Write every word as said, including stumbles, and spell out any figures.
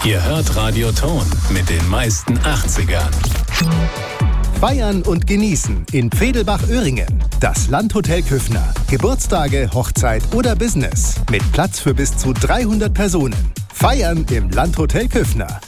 Ihr hört Radio Ton mit den meisten achtzigern. Feiern und genießen in Pfedelbach-Öhringen. Das Landhotel Küffner. Geburtstage, Hochzeit oder Business. Mit Platz für bis zu dreihundert Personen. Feiern im Landhotel Küffner.